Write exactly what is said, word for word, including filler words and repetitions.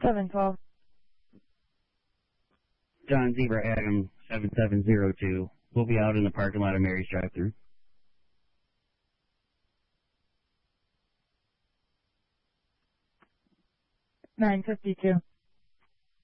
seven twelve. John Zebra Adam seven seven zero two. We'll be out in the parking lot of Mary's drive-thru. nine fifty-two.